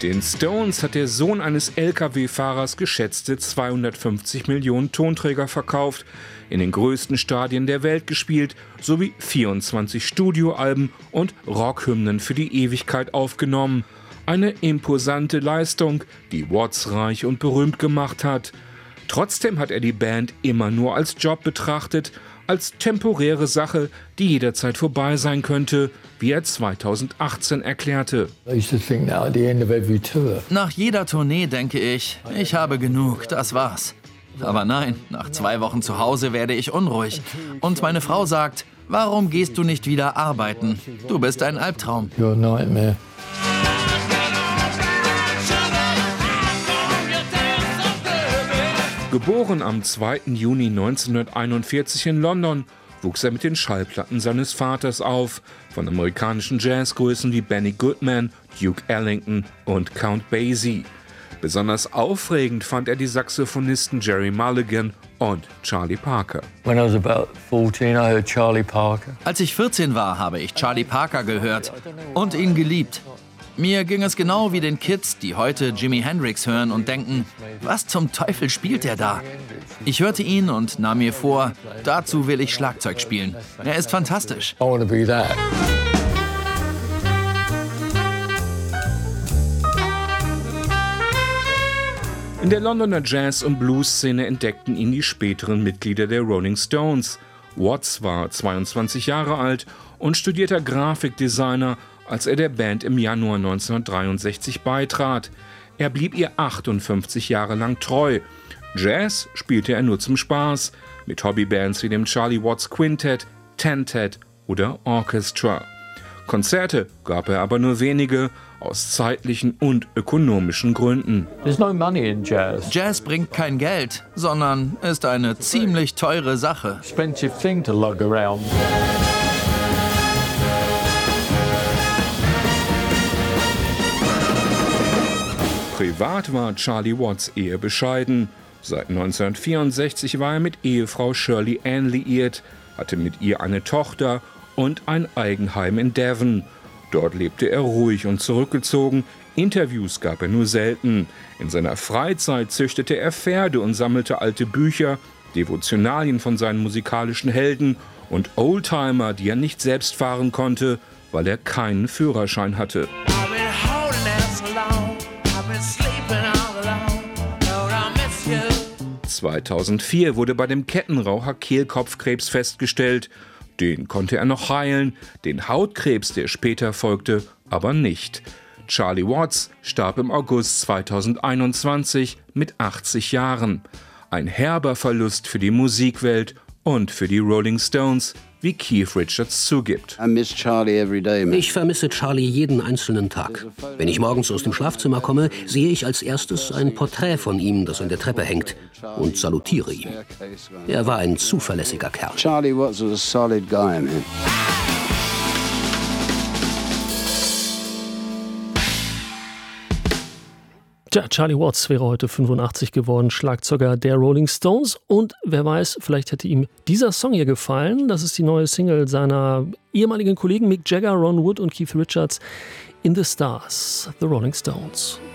den Stones hat der Sohn eines Lkw-Fahrers geschätzte 250 Millionen Tonträger verkauft, in den größten Stadien der Welt gespielt, sowie 24 Studioalben und Rockhymnen für die Ewigkeit aufgenommen. Eine imposante Leistung, die Watts reich und berühmt gemacht hat. Trotzdem hat er die Band immer nur als Job betrachtet, als temporäre Sache, die jederzeit vorbei sein könnte, wie er 2018 erklärte. Nach jeder Tournee denke ich habe genug, das war's. Aber nein, nach 2 Wochen zu Hause werde ich unruhig. Und meine Frau sagt, warum gehst du nicht wieder arbeiten? Du bist ein Albtraum. Geboren am 2. Juni 1941 in London, wuchs er mit den Schallplatten seines Vaters auf, von amerikanischen Jazzgrößen wie Benny Goodman, Duke Ellington und Count Basie. Besonders aufregend fand er die Saxophonisten Gerry Mulligan und Charlie Parker. Als ich 14 war, habe ich Charlie Parker gehört und ihn geliebt. Mir ging es genau wie den Kids, die heute Jimi Hendrix hören und denken, was zum Teufel spielt er da? Ich hörte ihn und nahm mir vor, dazu will ich Schlagzeug spielen. Er ist fantastisch. In der Londoner Jazz- und Blues-Szene entdeckten ihn die späteren Mitglieder der Rolling Stones. Watts war 22 Jahre alt und studierter Grafikdesigner, als er der Band im Januar 1963 beitrat. Er blieb ihr 58 Jahre lang treu. Jazz spielte er nur zum Spaß, mit Hobbybands wie dem Charlie Watts Quintet, Tentet oder Orchestra. Konzerte gab er aber nur wenige, aus zeitlichen und ökonomischen Gründen. Jazz bringt kein Geld, sondern ist eine ziemlich teure Sache. Privat war Charlie Watts eher bescheiden. Seit 1964 war er mit Ehefrau Shirley Ann liiert, hatte mit ihr eine Tochter und ein Eigenheim in Devon. Dort lebte er ruhig und zurückgezogen, Interviews gab er nur selten. In seiner Freizeit züchtete er Pferde und sammelte alte Bücher, Devotionalien von seinen musikalischen Helden und Oldtimer, die er nicht selbst fahren konnte, weil er keinen Führerschein hatte. 2004 wurde bei dem Kettenraucher Kehlkopfkrebs festgestellt. Den konnte er noch heilen, den Hautkrebs, der später folgte, aber nicht. Charlie Watts starb im August 2021 mit 80 Jahren. Ein herber Verlust für die Musikwelt und für die Rolling Stones, wie Keith Richards zugibt. Ich vermisse Charlie jeden einzelnen Tag. Wenn ich morgens aus dem Schlafzimmer komme, sehe ich als erstes ein Porträt von ihm, das an der Treppe hängt, und salutiere ihm. Er war ein zuverlässiger Kerl. Charlie Watts was a solid guy, man. Tja, Charlie Watts wäre heute 85 geworden, Schlagzeuger der Rolling Stones. Und wer weiß, vielleicht hätte ihm dieser Song hier gefallen. Das ist die neue Single seiner ehemaligen Kollegen Mick Jagger, Ron Wood und Keith Richards, In the Stars, The Rolling Stones.